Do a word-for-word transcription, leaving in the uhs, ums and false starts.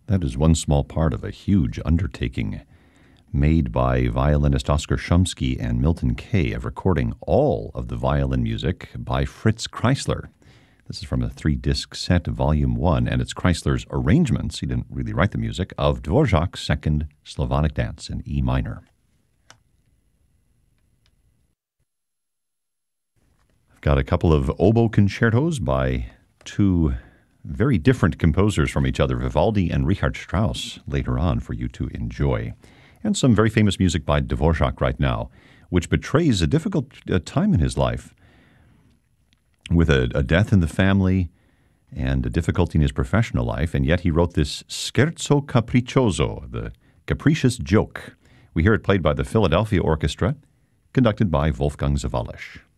That is one small part of a huge undertaking made by violinist Oskar Shumsky and Milton Kay of recording all of the violin music by Fritz Kreisler. This is from a three-disc set, Volume one, and it's Kreisler's arrangements, he didn't really write the music, of Dvorak's Second Slavonic Dance in E minor. I've got a couple of oboe concertos by two very different composers from each other, Vivaldi and Richard Strauss, later on for you to enjoy. And some very famous music by Dvorak right now, which betrays a difficult uh, time in his life with a, a death in the family and a difficulty in his professional life, and yet he wrote this Scherzo Capriccioso, the capricious joke. We hear it played by the Philadelphia Orchestra, conducted by Wolfgang Sawallisch.